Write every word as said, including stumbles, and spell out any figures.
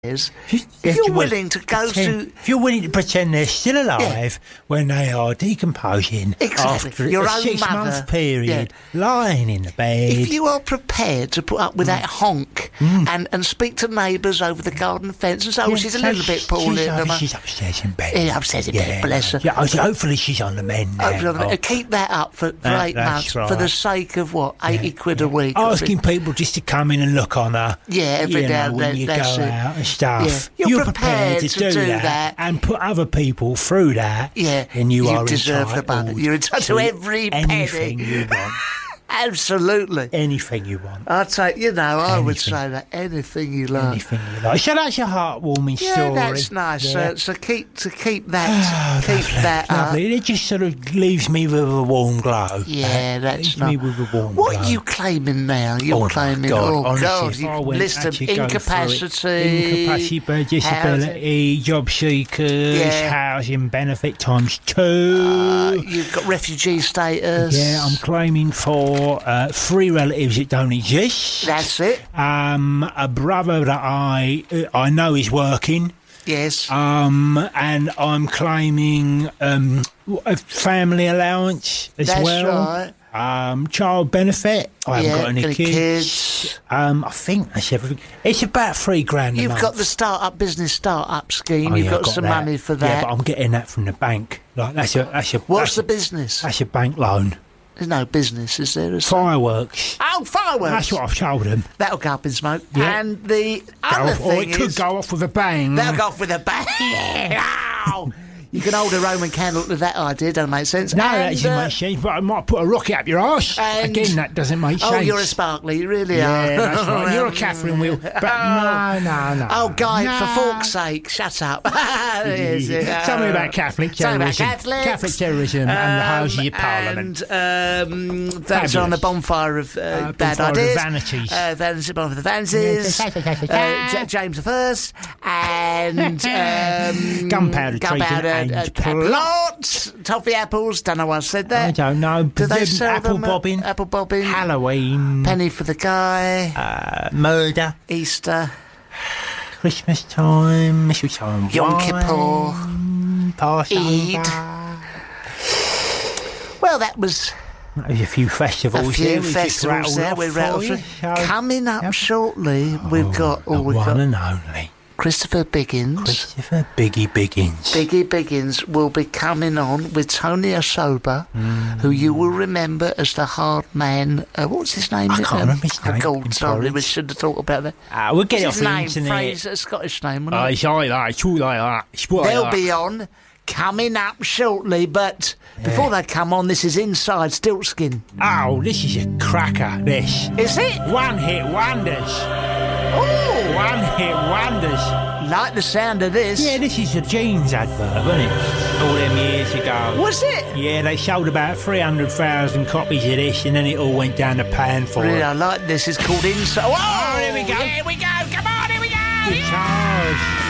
Is if you're willing to go pretend, to, if you're willing to pretend they're still alive yeah. when they are decomposing exactly. after your a own six-month mother. period, yeah. lying in the bed. If you are prepared to put up with mm. that honk mm. and, and speak to neighbours over the garden fence and say, oh, yeah, she's a little bit poorly. She's, she's upstairs in bed. Yeah, upstairs in yeah. bed, bless her. Yeah, hopefully she's on the mend now. Oh. Keep that up for, for that, eight months right. for the sake of what, eighty yeah. quid a week. Asking people just to come in and look on her. Yeah, every you day know, when you go out and stuff. Yeah. You're, You're prepared, prepared to, to do, do that, that and put other people through that. Yeah, and you, you are deserve the money. You're entitled to every anything penny you want. Absolutely. Anything you want. I'd say, you know, I anything. would say that anything you like. Anything you like. So that's your heartwarming yeah, story. Yeah, that's nice. Yeah. So, so keep to keep that, keep lovely, that lovely. up. It just sort of leaves me with a warm glow. Yeah, that that's leaves not. me with a warm what glow. are you claiming now? You're oh claiming, God, oh honestly, God, you list of incapacity, incapacity, disability, job seekers, yeah. housing benefit times two. Uh, you've got refugee status. Yeah, I'm claiming for uh, three relatives that don't exist. That's it. Um, a brother that I uh, I know is working. Yes. Um, and I'm claiming um, a family allowance as That's well. Right. Um, child benefit. I haven't yeah, got any kids. kids. Um, I think that's everything. It's about three grand a You've month. got the start-up business start-up scheme. Oh, You've yeah, got, got some that. money for that. Yeah, but I'm getting that from the bank. Like that's a that's a. What's that's the a, business? That's a bank loan. There's no business, is there? Is Fireworks. There? Oh, fireworks. That's what I've told them. That'll go up in smoke. Yeah. And the go other off, thing or it is... could go off with a bang. That'll go off with a bang. Ow! You can hold a Roman candle to that idea, doesn't make sense. No, and, that doesn't uh, make sense, but I might put a rocket up your arse. Again, that doesn't make sense. Oh, you're a sparkly, you really yeah, are. Yeah, that's right. You're a Catherine Wheel. But no, no, no. Oh, Guy, no. for fork's sake, shut up. Something about Catholic terrorism. Something about Catholics. Catholic terrorism um, and the Houses of Parliament. And um, that's on the bonfire of uh, uh, bad bonfire ideas. Of vanities. Uh, vanity, bonfire of the vanities. uh, J- James the First. And um, gunpowder, gunpowder and, and plot. Toffee apples. Don't know why I said that. I don't know. Do they sell apple them? bobbing? Apple bobbing. Halloween. Penny for the guy. Uh, murder. Easter. Christmas time. Mistletoe. Yom Kippur. Passover. Eid. Well, that was... There's a few festivals a few there. festivals there. We rattled through. So coming up yep. shortly, oh, we've got... Oh, the we've one got and only. Christopher Biggins. Christopher Biggie Biggins. Biggie Biggins will be coming on with Tony Asoba, mm. who you will remember as the hard man. Uh, what's his name? I can't um, remember his name. Oh, God, sorry, we should have talked about that. Uh, we'll get what's it off his the name? internet. Fraser, a Scottish name, wasn't uh, it? It's like that. It's all like that. It's like They'll that. be on, coming up shortly, but yeah. before they come on, this is Inside Stiltskin. Oh, this is a cracker, this. Is it? One hit wonders. Oh! One hit wonders. Like the sound of this. Yeah, this is a jeans advert, wasn't it? All them years ago. Was it? Yeah, they sold about three hundred thousand copies of this, and then it all went down the pan for really, it. I like this. It's called Inside. Oh, oh, here we go. Here we go. Come on, here we go. Guitars.